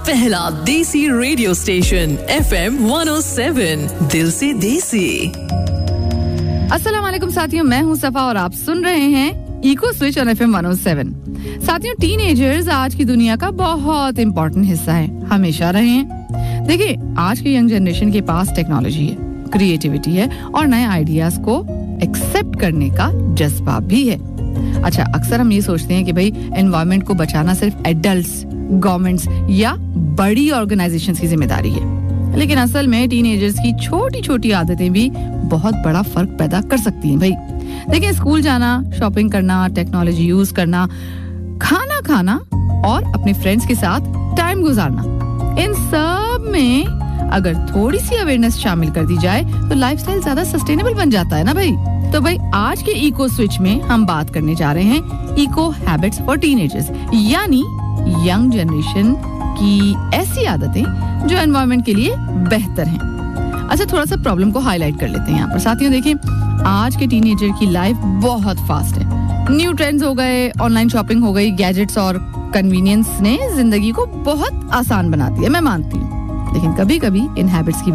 पहला देसी radio station FM 107 दिल से देसी। अस्सलाम वालेकुम साथियों, मैं हूं सफा और आप सुन रहे हैं इको स्विच ऑन FM 107। साथियों, टीनेजर्स आज की दुनिया का बहुत इंपॉर्टेंट हिस्सा है, हमेशा रहे हैं। देखिए, आज की यंग जनरेशन के पास टेक्नोलॉजी है, क्रिएटिविटी है और नए आइडियाज को एक्सेप्ट करने का जज्बा भी है। अच्छा, अक्सर हम ये सोचते हैं कि भाई एनवायरनमेंट को बचाना सिर्फ एडल्ट्स, गवर्नमेंट्स या बड़ी ऑर्गेनाइजेशंस की जिम्मेदारी है, लेकिन असल में टीनेजर्स की छोटी छोटी आदतें भी बहुत बड़ा फर्क पैदा कर सकती हैं। भाई देखिए, स्कूल जाना, शॉपिंग करना, टेक्नोलॉजी यूज करना, खाना खाना और अपने फ्रेंड्स के साथ टाइम गुजारना, इन सब में अगर थोड़ी सी अवेयरनेस शामिल कर दी जाए तो लाइफस्टाइल ज्यादा सस्टेनेबल बन जाता है ना भाई। तो भाई आज के इको स्विच में हम बात करने जा रहे हैं इको हैबिट्स फॉर टीनेजर्स, यानी यंग जनरेशन की ऐसी आदतें जो एनवायरनमेंट के लिए बेहतर हैं। अच्छा, थोड़ा सा प्रॉब्लम को हाईलाइट कर लेते हैं यहाँ पर। साथियों देखिए, आज के टीनेजर की लाइफ बहुत फास्ट है। न्यू ट्रेंड्स हो गए, ऑनलाइन शॉपिंग हो गई, गैजेट्स और कन्वीनियंस ने जिंदगी को बहुत आसान बना दिया, मैं मानती हूँ। लेकिन कभी-कभी इन हैबिट्स की